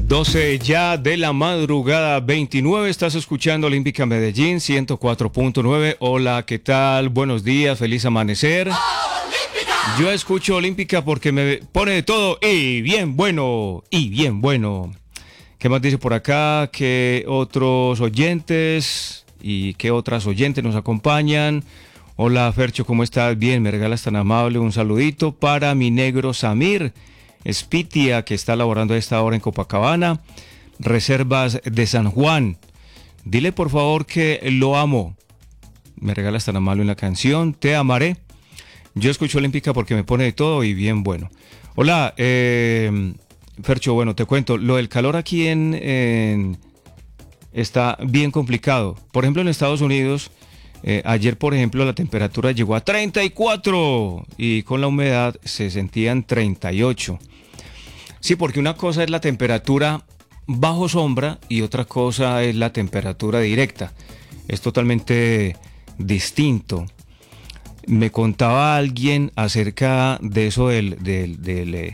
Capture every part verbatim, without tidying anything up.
doce ya de la madrugada, veintinueve, estás escuchando Olímpica Medellín, ciento cuatro punto nueve. Hola, ¿qué tal? Buenos días, feliz amanecer. ¡Olímpica! Yo escucho Olímpica porque me pone de todo y bien bueno, y bien bueno. ¿Qué más dice por acá? ¿Qué otros oyentes y qué otras oyentes nos acompañan? Hola, Fercho, ¿cómo estás? Bien, me regalas tan amable un saludito para mi negro Samir Spitia, que está laborando a esta hora en Copacabana, Reservas de San Juan. Dile por favor que lo amo. Me regalas tan amable una canción, te amaré. Yo escucho Olímpica porque me pone de todo y bien bueno. Hola, eh, Fercho, bueno, te cuento, lo del calor aquí en, en está bien complicado. Por ejemplo, en Estados Unidos, eh, ayer, por ejemplo, la temperatura llegó a treinta y cuatro y con la humedad se sentían treinta y ocho. Sí, porque una cosa es la temperatura bajo sombra y otra cosa es la temperatura directa. Es totalmente distinto. Me contaba alguien acerca de eso del, del, del, eh,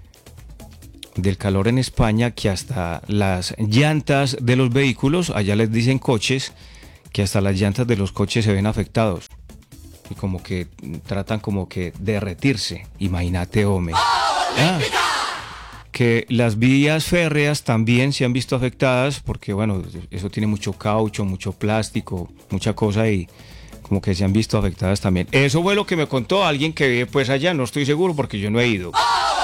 del calor en España, que hasta las llantas de los vehículos, allá les dicen coches, que hasta las llantas de los coches se ven afectados. Y como que tratan como que derretirse. Imagínate, hombre. Ah, que las vías férreas también se han visto afectadas porque, bueno, eso tiene mucho caucho, mucho plástico, mucha cosa y como que se han visto afectadas también. Eso fue lo que me contó alguien que vive pues allá, no estoy seguro porque yo no he ido.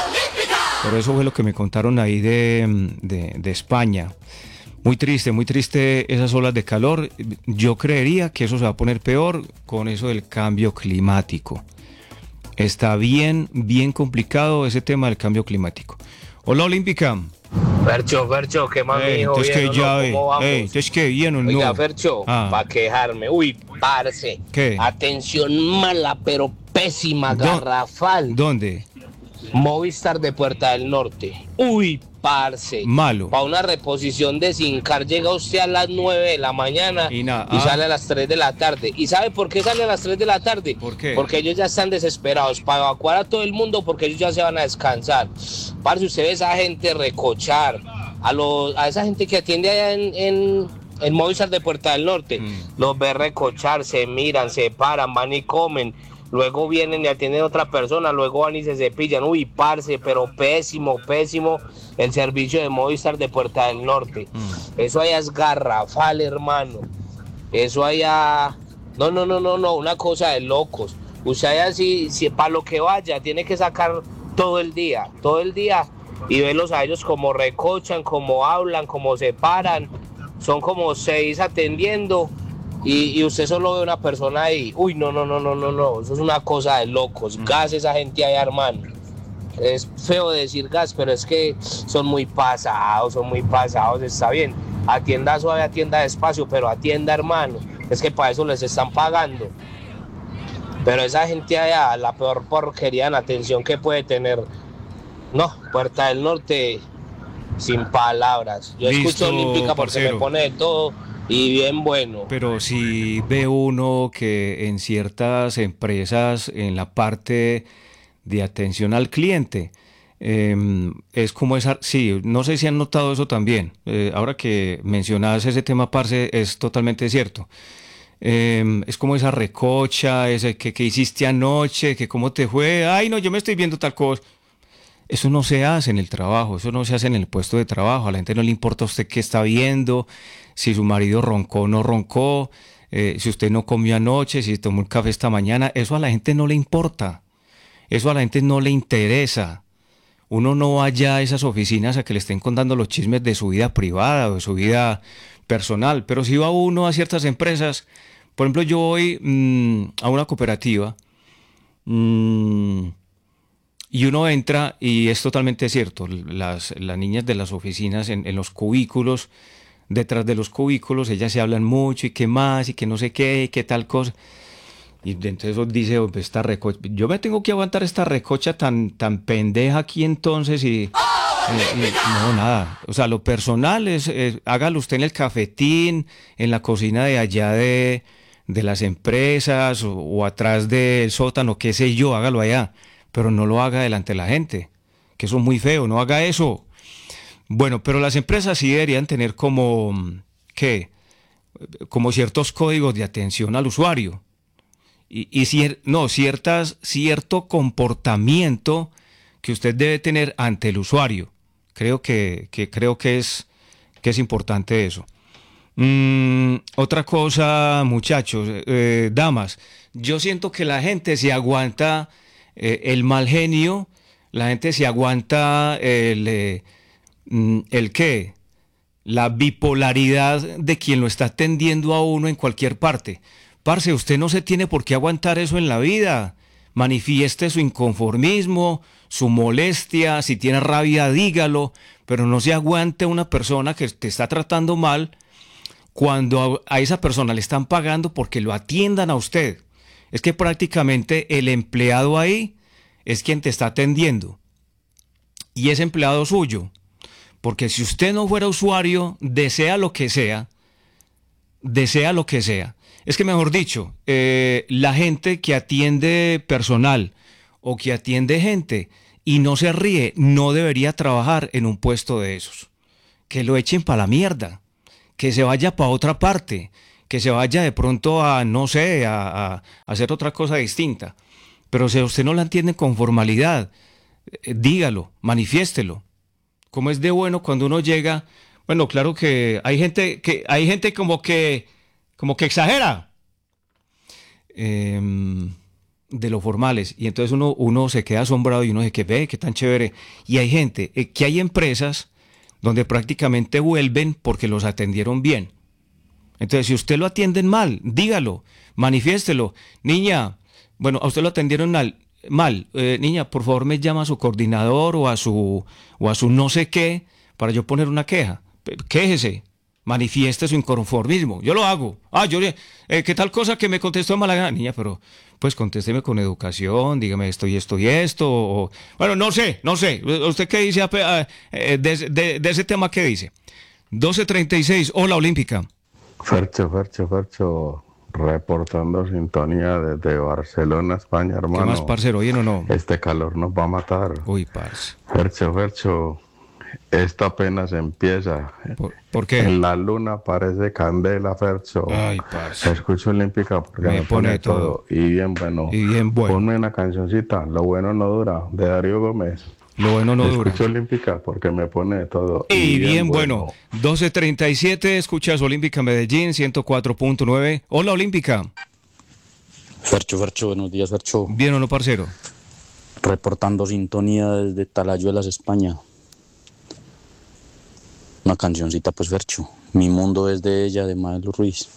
Pero eso fue lo que me contaron ahí de, de, de España. Muy triste, muy triste esas olas de calor. Yo creería que eso se va a poner peor con eso del cambio climático. Está bien, bien complicado ese tema del cambio climático. Hola, Olímpica. Fercho, Fercho, ¿qué más, Ey, mijo? entonces ¿Bien que o ya, no? eh, ¿Cómo vamos? ey, entonces que bien o no. Oiga, Fercho, Ah. para quejarme. Uy, parce. ¿Qué? Atención mala, pero pésima, ¿Dó- garrafal. ¿Dónde? Movistar de Puerta del Norte. Uy, parce. Malo. Para una reposición de Sincar llega usted a las nueve de la mañana Y y, na- ah. sale a las tres de la tarde. ¿Y sabe por qué sale a las tres de la tarde? ¿Por qué? Porque ellos ya están desesperados para evacuar a todo el mundo porque ellos ya se van a descansar. Parce, usted ve a esa gente recochar, a, los, a esa gente que atiende allá en... en en Movistar de Puerta del Norte, Mm. los ve recochar, se miran, se paran, van y comen, luego vienen y atienden a otra persona, luego van y se cepillan. Uy, parce, pero pésimo, pésimo el servicio de Movistar de Puerta del Norte. Mm. Eso allá es garrafal, hermano. Eso allá... No, no, no, no, no, una cosa de locos. Usted allá si, si para lo que vaya tiene que sacar todo el día, todo el día y verlos a ellos como recochan, como hablan, como se paran. Son como seis atendiendo y, y usted solo ve una persona ahí. Uy, no, no, no, no, no, no. Eso es una cosa de locos. Gas esa gente allá, hermano. Es feo decir gas, pero es que son muy pasados, son muy pasados. Está bien. Atienda suave, atienda despacio, pero atienda, hermano. Es que para eso les están pagando. Pero esa gente allá, la peor porquería en atención que puede tener. No, Puerta del Norte... Sin palabras. Yo Listo, escucho Olímpica porque parcero. me pone de todo y bien bueno. Pero si ve uno que en ciertas empresas, en la parte de atención al cliente, eh, es como esa... Sí, no sé si han notado eso también. Eh, ahora que mencionabas ese tema, parce, es totalmente cierto. Eh, es como esa recocha, ese que, que hiciste anoche, que cómo te fue. Ay, no, yo me estoy viendo tal cosa. Eso no se hace en el trabajo, eso no se hace en el puesto de trabajo. A la gente no le importa a usted qué está viendo, si su marido roncó o no roncó, eh, si usted no comió anoche, si tomó un café esta mañana. Eso a la gente no le importa, eso a la gente no le interesa. Uno no va allá a esas oficinas a que le estén contando los chismes de su vida privada o de su vida personal, pero si va uno a ciertas empresas, por ejemplo, yo voy mmm, a una cooperativa, mmm, y uno entra y es totalmente cierto, las, las niñas de las oficinas en, en los cubículos, detrás de los cubículos, ellas se hablan mucho y qué más y que no sé qué y qué tal cosa. Y entonces dice, oh, esta recocha, yo me tengo que aguantar esta recocha tan, tan pendeja aquí entonces y, eh, y no, nada. O sea, lo personal es, es, hágalo usted en el cafetín, en la cocina de allá de, de las empresas o, o atrás del sótano, qué sé yo, hágalo allá. Pero no lo haga delante de la gente, que eso es muy feo, no haga eso. Bueno, pero las empresas sí deberían tener como, ¿qué? Como ciertos códigos de atención al usuario y, y cier- no, ciertas, cierto comportamiento que usted debe tener ante el usuario. Creo que, que creo que es, que es importante eso. Mm, otra cosa, muchachos, eh, damas, yo siento que la gente se aguanta eh, el mal genio, la gente se aguanta el, eh, mm, el qué, la bipolaridad de quien lo está atendiendo a uno en cualquier parte. Parce, usted no se tiene por qué aguantar eso en la vida. Manifieste su inconformismo, su molestia, si tiene rabia, dígalo, pero no se aguante una persona que te está tratando mal cuando a, a esa persona le están pagando porque lo atiendan a usted. Es que prácticamente el empleado ahí es quien te está atendiendo y es empleado suyo. Porque si usted no fuera usuario, desea lo que sea, desea lo que sea. Es que mejor dicho, eh, la gente que atiende personal o que atiende gente y no se ríe, no debería trabajar en un puesto de esos. Que lo echen para la mierda, que se vaya para otra parte, que se vaya de pronto a, no sé, a, a, a hacer otra cosa distinta. Pero si a usted no la entiende con formalidad, eh, dígalo, manifiéstelo. Como es de bueno cuando uno llega, bueno, claro que hay gente que hay gente como que como que exagera eh, de lo formales y entonces uno uno se queda asombrado y uno dice que ve qué tan chévere y hay gente eh, que hay empresas donde prácticamente vuelven porque los atendieron bien. Entonces si usted lo atienden mal, dígalo, manifiéstelo, niña, bueno, a usted lo atendieron mal. Mal, eh, niña, por favor me llama a su coordinador o a su o a su no sé qué para yo poner una queja. Quéjese, manifieste su inconformismo. Yo lo hago. Ah, yo le, eh, ¿qué tal cosa que me contestó de mala gana? Niña, pero pues contésteme con educación, dígame esto y esto y esto. O, bueno, no sé, no sé. ¿Usted qué dice eh, de, de, de ese tema? ¿Qué dice? doce treinta y seis, hola Olímpica. Fercho, Fercho, Fercho, reportando sintonía desde Barcelona, España, hermano. ¿Qué más, parcero? ¿Oyen o no? Este calor nos va a matar. Uy, parce. Fercho, Fercho, esto apenas empieza. ¿Por, ¿por qué? En la luna parece candela, Fercho. Ay, parce. Escucho Olímpica porque me, me pone, pone todo. todo. Y bien bueno. Y bien bueno. Ponme una cancioncita, Lo bueno no dura, de Darío Gómez. Lo bueno no dura. Escucho Olímpica porque me pone todo. Y, y bien, bien bueno. bueno. doce treinta y siete, escuchas Olímpica Medellín, ciento cuatro punto nueve. Hola, Olímpica. Fercho, Fercho, buenos días, Fercho. Bien o no, parcero. Reportando sintonía desde Talayuelas, España. Una cancioncita, pues, Fercho. Mi mundo es de ella, de Maelo Ruiz.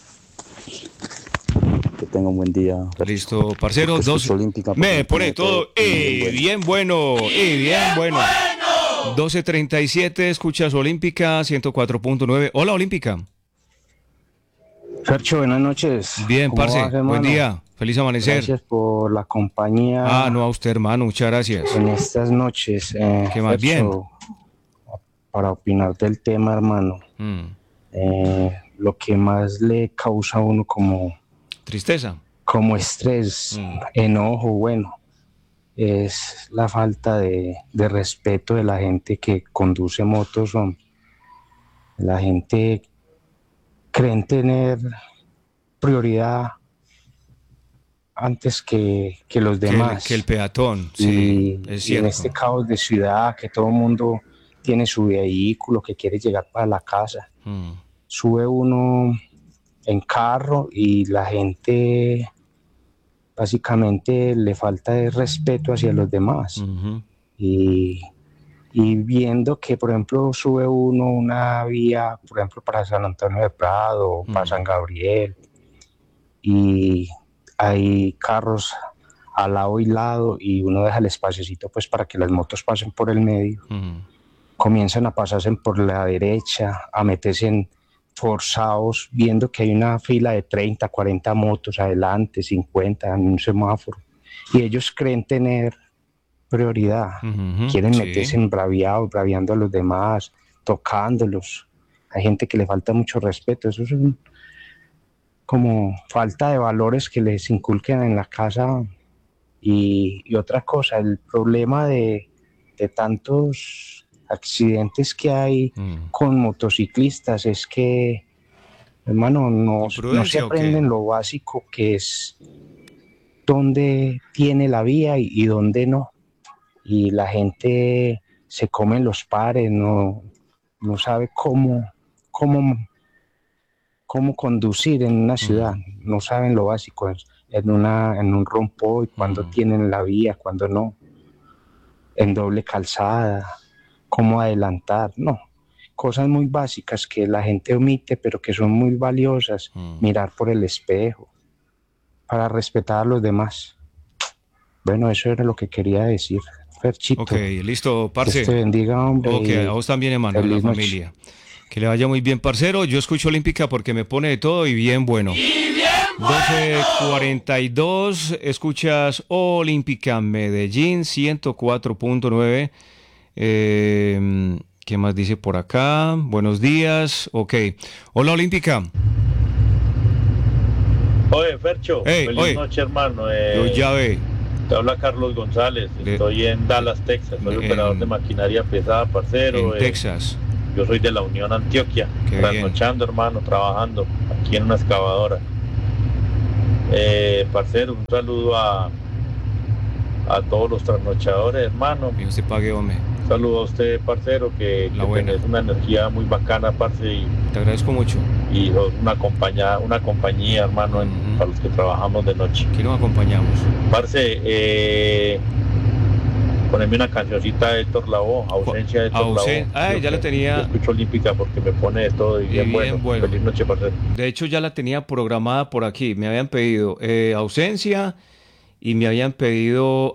Que tenga un buen día. Fercho. Listo, parcero. Dos... Olímpica, me pone todo. todo. Y bien bueno. Y bien bueno. doce treinta y siete, escuchas Olímpica, ciento cuatro punto nueve. Hola, Olímpica. Fercho, buenas noches. Bien, parce. Vas, buen día. Feliz amanecer. Gracias por la compañía. Ah, no, a usted, hermano. Muchas gracias. En estas noches. Eh, ¿Qué más? Bien. Para opinar del tema, hermano. Mm. Eh, lo que más le causa a uno como... Tristeza. Como estrés, mm. enojo, bueno, es la falta de, de respeto de la gente que conduce motos. Hombre. La gente creen tener prioridad antes que, que los demás. Que el, que el peatón, sí, y, es y en este caos de ciudad, que todo el mundo tiene su vehículo, que quiere llegar para la casa. Mm. Sube uno en carro y la gente básicamente le falta de respeto hacia los demás. Uh-huh. Y, y viendo que, por ejemplo, sube uno una vía, por ejemplo, para San Antonio de Prado, uh-huh. para San Gabriel, y hay carros al lado y lado, y uno deja el espaciocito pues para que las motos pasen por el medio. Uh-huh. Comienzan a pasarse por la derecha, a meterse en forzados, viendo que hay una fila de treinta, cuarenta motos adelante, cincuenta en un semáforo, y ellos creen tener prioridad, uh-huh, quieren sí. meterse embraviados, braviando a los demás, tocándolos. Hay gente que le falta mucho respeto, eso es un, como falta de valores que les inculquen en la casa. Y, y otra cosa, el problema de, de tantos accidentes que hay mm. con motociclistas es que, hermano, no, no se aprenden lo básico que es dónde tiene la vía y, y dónde no. Y la gente se come en los pares, no, no sabe cómo, cómo, cómo conducir en una ciudad, mm. no saben lo básico, en, una, en un rompoy, cuando mm. tienen la vía, cuando no, en doble calzada, cómo adelantar, no. Cosas muy básicas que la gente omite, pero que son muy valiosas, mm. mirar por el espejo, para respetar a los demás. Bueno, eso era lo que quería decir. Ferchito. Ok, listo, parce. Dios te bendiga, hombre. Ok, a vos también, hermano, a la familia. Noche. Que le vaya muy bien, parcero. Yo escucho Olímpica porque me pone de todo y bien bueno. ¡Y bien bueno! doce cuarenta y dos, escuchas Olímpica Medellín, ciento cuatro punto nueve. Eh, ¿Qué más dice por acá? Buenos días. Ok. Hola, Olímpica. Oye, Fercho. Hey, feliz oye. noche, hermano. Eh, Yo ya ve. Te habla Carlos González, estoy en Dallas, Texas, soy en, operador de maquinaria pesada, parcero. En eh, Texas. Yo soy de la Unión Antioquia, trasnochando, hermano, trabajando aquí en una excavadora. Eh, parcero, un saludo a, a todos los trasnochadores, hermano. Dios te pague, hombre. Un saludo a usted, parcero, que, que tenés una energía muy bacana, parce. Y, te agradezco mucho. Y sos una compañía, una compañía, hermano, en, uh-huh. para los que trabajamos de noche. ¿Qué nos acompañamos? Parce, eh, poneme una cancioncita de Héctor Lavoe, Ausencia de Héctor Lavoe. Ah, ya la tenía. Yo escucho Olímpica porque me pone de todo y, y bien, bien bueno. bueno. Feliz noche, parce. De hecho, ya la tenía programada por aquí. Me habían pedido eh, Ausencia y me habían pedido